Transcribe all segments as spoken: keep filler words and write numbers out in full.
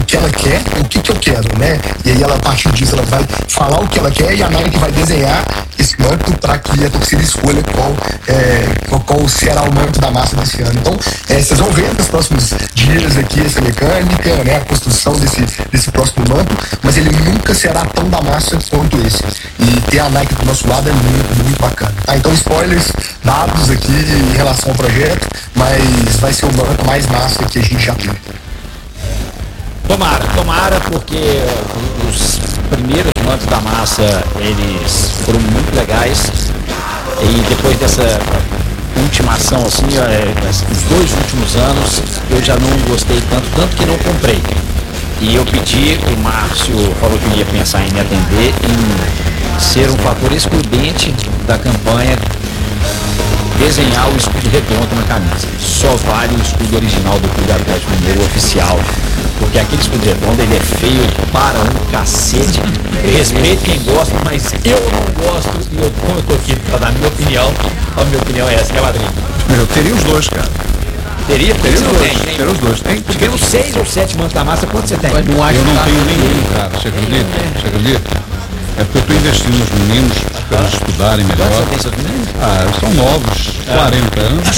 que ela quer, o que que eu quero, né? E aí ela, a partir disso, ela vai falar o que ela quer e a Nike vai desenhar esse manto para que a torcida escolha qual, é, qual, qual será o manto da massa desse ano. Então, é, vocês vão ver nos próximos dias aqui essa mecânica, né? A construção desse, desse próximo manto, mas ele nunca será tão da massa quanto esse. E ter a Nike do nosso lado é muito, muito bacana. Tá? Então, spoilers dados aqui em relação ao projeto, mas vai ser o manto mais massa que a gente já teve. Tomara, tomara, porque os primeiros mantos da massa, eles foram muito legais. E depois dessa ultimação, assim, é, os dois últimos anos, eu já não gostei tanto, tanto que não comprei. E eu pedi, o Márcio falou que ia pensar em me atender, em ser um fator excludente da campanha, desenhar o escudo redondo na camisa. Só vale o escudo original do Clube Atlético Mineiro oficial. Porque aquele escudo redondo, ele é feio para um cacete. Eu respeito quem gosta, mas eu não gosto. E eu, como eu tô aqui para dar a minha opinião, a minha opinião é essa, que é Madrid. Eu teria os dois, cara. Teria? Teria os dois. Tem, tem. Teria os dois. Tem. Tivemos seis ou sete mantos da massa, quanto você tem? Eu não, eu não tenho nenhum, cara. Você acredita? Você acredita? É porque eu estou investindo nos meninos para eles estudarem melhor. Você tem seus meninos? Ah, eles são novos, ah. quarenta anos.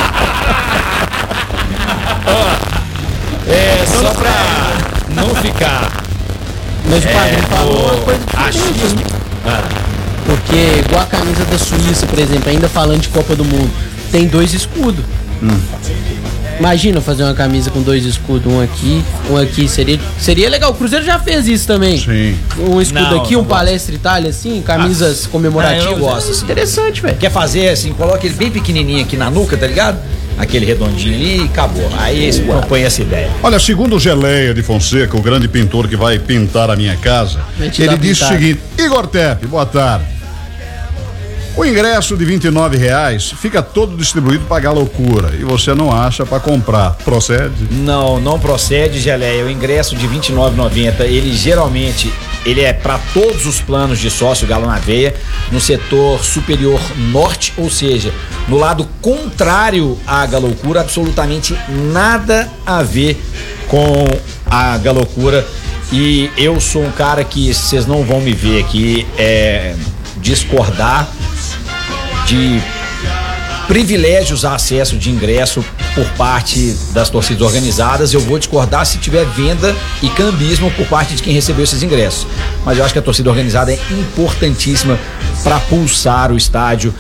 É, só pra não ficar. Mas o é, padrinho falou uma coisa achismo. Ah. Porque igual a camisa da Suíça, por exemplo, ainda falando de Copa do Mundo, tem dois escudos. Hum. Imagina fazer uma camisa com dois escudos, um aqui, um aqui, seria, seria legal. O Cruzeiro já fez isso também. Sim. Um escudo não, aqui, um não Palestra Itália, assim, camisas ah, comemorativas. Não, eu gosto, assim. Interessante, velho. Quer fazer assim, coloca ele bem pequenininho aqui na nuca, tá ligado? Aquele redondinho ali e acabou. Aí esse propõe essa ideia. Olha, segundo o Geleia de Fonseca, o grande pintor que vai pintar a minha casa, ele disse o seguinte: Igor Tepe, boa tarde. O ingresso de vinte e nove reais fica todo distribuído para a loucura e você não acha para comprar. Procede? Não, não procede, Geleia. O ingresso de vinte e nove reais e noventa centavos, ele geralmente ele é para todos os planos de sócio Galo na Veia, no setor superior norte, ou seja, no lado contrário à Galoucura, absolutamente nada a ver com a Galoucura. E eu sou um cara que vocês não vão me ver aqui é, discordar de privilégios a acesso de ingresso por parte das torcidas organizadas. Eu vou discordar se tiver venda e cambismo por parte de quem recebeu esses ingressos. Mas eu acho que a torcida organizada é importantíssima para pulsar o estádio.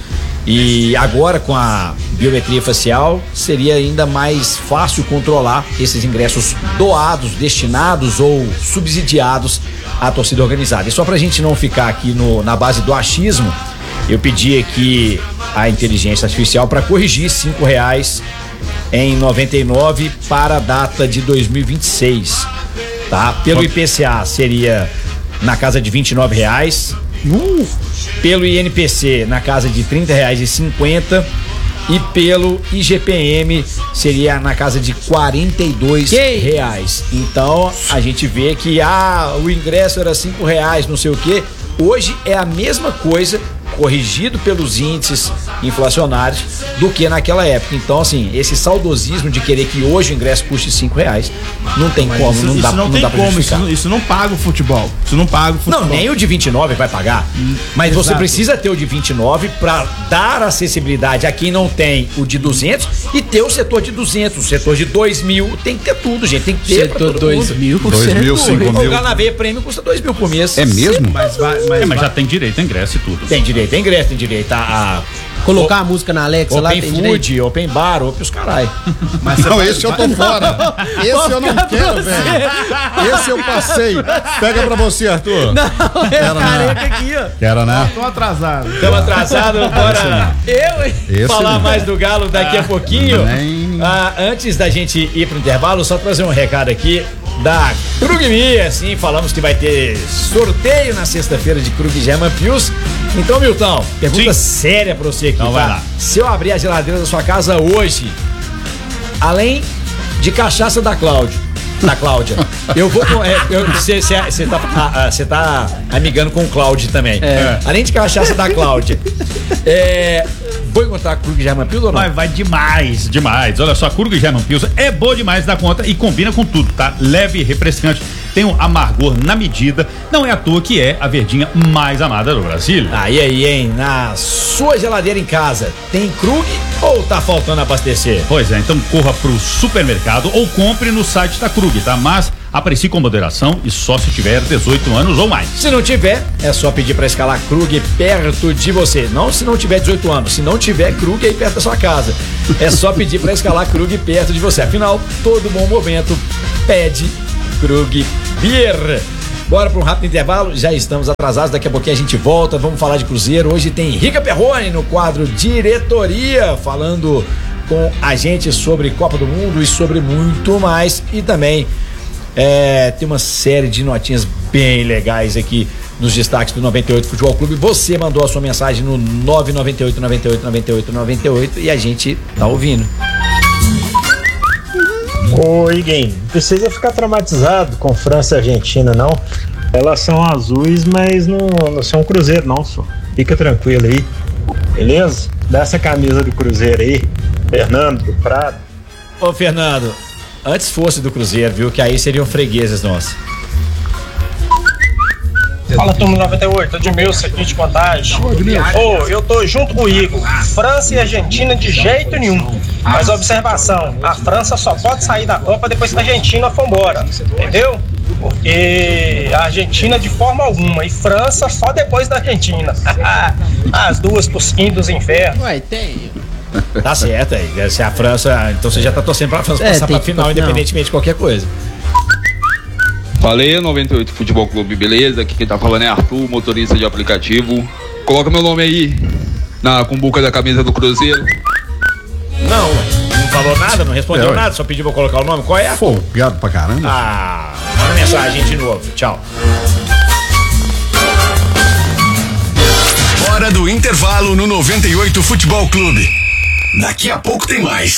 E agora com a biometria facial seria ainda mais fácil controlar esses ingressos doados, destinados ou subsidiados à torcida organizada. E só pra gente não ficar aqui no, na base do achismo, eu pedi aqui a inteligência artificial para corrigir cinco reais em noventa e nove para a data de dois mil e vinte e seis, tá? Pelo I P C A seria na casa de vinte e nove reais, uh, pelo I N P C na casa de trinta reais e cinquenta e pelo I G P M seria na casa de quarenta e dois reais. Então a gente vê que ah, o ingresso era cinco reais, não sei o que. Hoje é a mesma coisa, corrigido pelos índices inflacionários, do que naquela época. Então, assim, esse saudosismo de querer que hoje o ingresso custe cinco reais, não tem mas como, isso, não isso dá, não, não tem dá pra como, justificar. isso, isso não paga o futebol. Isso não paga o futebol. Não, nem o de vinte e nove vai pagar. Hum, mas exato. Você precisa ter o de vinte e nove para dar acessibilidade a quem não tem o de duzentos e ter o setor de duzentos, o setor de dois mil, tem que ter tudo, gente, tem que ter setor pra todo dois mundo. Mil, dois mil, cinco mil. O Galo na Veia Prêmio custa dois mil por mês. É mesmo? Sim, mas, vai, mas, é, mas vai. já tem direito a ingresso e tudo. Tem direito a ingresso, tem direito a... Colocar o, a música na Alexa open lá, tem food, direito. Open bar, open os caralho. Mas não, vai, esse vai, eu tô fora. Esse eu não quero, velho. Esse eu passei. Pega pra você, Arthur. Não, é Quero, careca né? aqui, ó. Quero, né? Tô atrasado. Estamos atrasados, bora eu, falar não. mais do Galo daqui a pouquinho. Ah, antes da gente ir pro intervalo, só trazer um recado aqui da Krugmi, assim, falamos que vai ter sorteio na sexta-feira de Krug German Pius. Então, Milton, pergunta Sim. séria pra você aqui, então, tá? vai lá. Se eu abrir a geladeira da sua casa hoje, além de cachaça da Cláudia, da Cláudia, eu vou com. Você é, tá, ah, tá amigando com o Cláudio também. É. Além de cachaça da Cláudia, é, Vou encontrar a Krug German Pilsen ou não? Vai, vai demais, demais. Olha só, a Krug German Pilsen é boa demais da conta e combina com tudo, tá? Leve, refrescante, tem um amargor na medida. Não é à toa que é a verdinha mais amada do Brasil. Aí, aí, hein? Na sua geladeira em casa, tem Krug ou tá faltando abastecer? Pois é, então corra pro supermercado ou compre no site da Krug, tá? Mas aprecie com moderação e só se tiver dezoito anos ou mais. Se não tiver, é só pedir pra escalar Krug perto de você. Não se não tiver dezoito anos, se não tiver Krug aí perto da sua casa. É só pedir pra escalar Krug perto de você. Afinal, todo bom momento pede Krug Beer. Bora para um rápido intervalo, já estamos atrasados, daqui a pouquinho a gente volta, vamos falar de Cruzeiro. Hoje tem Rica Perrone no quadro Diretoria, falando com a gente sobre Copa do Mundo e sobre muito mais. E também é, tem uma série de notinhas bem legais aqui nos destaques do noventa e oito Futebol Clube. Você mandou a sua mensagem no nove nove oito, nove oito nove oito nove oito e a gente tá ouvindo. Oi, Game. Não precisa ficar traumatizado com França e Argentina, não. Elas são azuis, mas não, não são Cruzeiro, não, só. Fica tranquilo aí. Beleza? Dá essa camisa do Cruzeiro aí. Fernando, do Prado. Ô, Fernando, antes fosse do Cruzeiro, viu? Que aí seriam fregueses nossos. Fala, turma noventa e oito, Edmilson aqui de Contagem. Ô, oh, eu tô junto com o Igor. França e Argentina de jeito nenhum. Mas observação, a França só pode sair da Copa depois que a Argentina for embora. Entendeu? Porque a Argentina de forma alguma e França só depois da Argentina. As duas pros quintos dos infernos. Ué, tem. Tá certo aí. Se a França. Então você já tá torcendo pra França É, passar tem pra final, que- independentemente de qualquer coisa. Falei, noventa e oito Futebol Clube, beleza? Aqui quem tá falando é Arthur, motorista de aplicativo. Coloca meu nome aí na cumbuca da camisa do Cruzeiro. Não, ué. Não falou nada, não respondeu É, ué. nada, só pediu pra colocar o nome. Qual é? Folgado pra caramba. Ah, manda mensagem de novo. Tchau. Hora do intervalo no noventa e oito Futebol Clube. Daqui a pouco tem mais.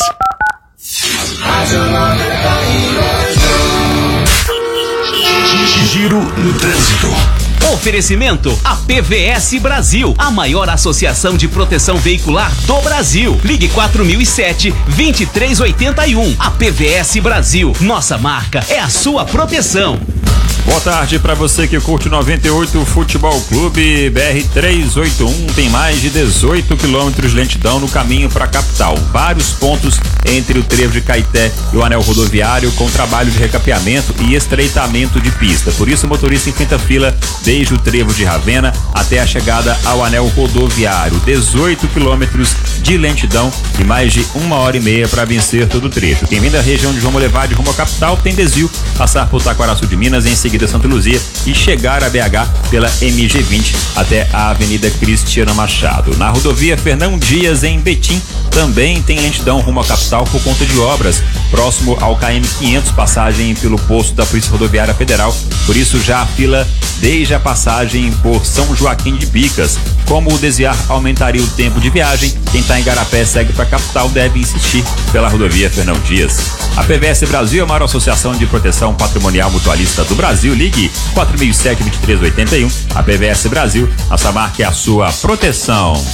Giro no trânsito. Oferecimento A P V S Brasil, a maior associação de proteção veicular do Brasil. Ligue quatro mil e sete, vinte e três oitenta e um. A P V S Brasil, nossa marca é a sua proteção. Boa tarde para você que curte noventa e oito Futebol Clube. B R trezentos e oitenta e um tem mais de dezoito quilômetros de lentidão no caminho para a capital. Vários pontos entre o trevo de Caeté e o anel rodoviário com trabalho de recapeamento e estreitamento de pista. Por isso o motorista enfrenta fila desde o trevo de Ravena até a chegada ao anel rodoviário. dezoito quilômetros de lentidão e mais de uma hora e meia para vencer todo o trecho. Quem vem da região de João Molevade rumo à capital tem desvio, passar por Taquaraçu de Minas, em seguida Santa Luzia e chegar a B H pela M G vinte até a Avenida Cristiano Machado. Na rodovia Fernão Dias, em Betim, também tem lentidão rumo à capital por conta de obras, próximo ao K M quinhentos, passagem pelo posto da Polícia Rodoviária Federal. Por isso já a fila desde a passagem por São Joaquim de Bicas. Como desviar aumentaria o tempo de viagem, quem está em Garapé segue para a capital deve insistir pela rodovia Fernão Dias. A P V S Brasil é a maior associação de proteção patrimonial mutualista do Brasil. Ligue quatro mil e sete, vinte e três oitenta e um. A P V S Brasil, nossa marca é a sua proteção.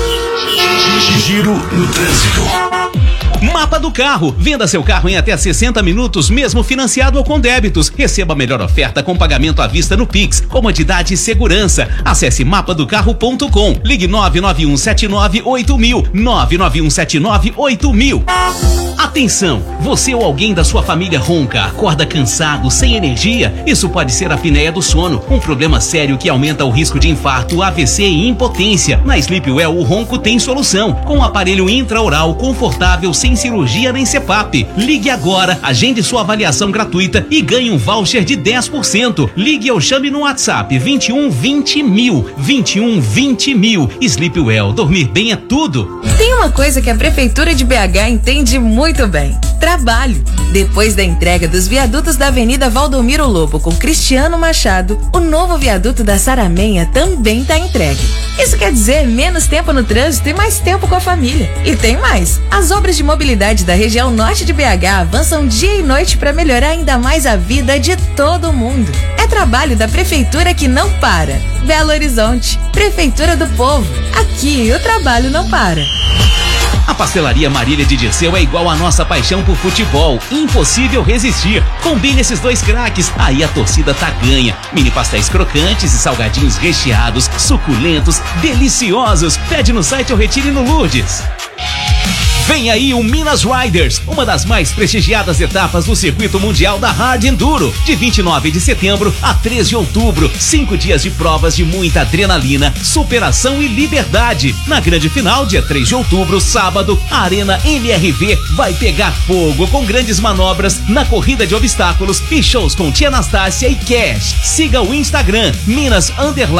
Giro no trânsito. Mapa do Carro. Venda seu carro em até sessenta minutos, mesmo financiado ou com débitos. Receba a melhor oferta com pagamento à vista no Pix, comodidade e segurança. Acesse mapa do carro ponto com. Ligue nove nove um sete nove oito mil. nove nove um sete nove oito mil. Atenção! Você ou alguém da sua família ronca, acorda cansado, sem energia? Isso pode ser a apneia do sono, um problema sério que aumenta o risco de infarto, A V C e impotência. Na Sleepwell, o ronco tem solução, com um aparelho intraoral confortável, sem cirurgia nem C PAP. Ligue agora, agende sua avaliação gratuita e ganhe um voucher de dez por cento. Ligue ou chame no WhatsApp vinte e um vinte mil. vinte e um vinte mil. Sleepwell, dormir bem é tudo. Tem uma coisa que a Prefeitura de B H entende muito bem: trabalho. Depois da entrega dos viadutos da Avenida Valdomiro Lobo com Cristiano Machado, o novo viaduto da Saramenha também está entregue. Isso quer dizer menos tempo no trânsito e mais tempo com a família. E tem mais: as obras de mobilidade da região norte de B H avançam dia e noite para melhorar ainda mais a vida de todo mundo. É trabalho da prefeitura que não para. Belo Horizonte, Prefeitura do Povo. Aqui o trabalho não para. A Pastelaria Marília de Dirceu é igual à nossa paixão por futebol. Impossível resistir. Combine esses dois craques, aí a torcida tá ganha. Mini pastéis crocantes e salgadinhos recheados, suculentos, deliciosos. Pede no site ou retire no Lourdes. Vem aí o Minas Riders, uma das mais prestigiadas etapas do circuito mundial da Hard Enduro, de vinte e nove de setembro a três de outubro. Cinco dias de provas de muita adrenalina, superação e liberdade. Na grande final, dia três de outubro, sábado, a Arena M R V vai pegar fogo com grandes manobras na corrida de obstáculos e shows com Tia Anastácia e Cash. Siga o Instagram, Minas Underline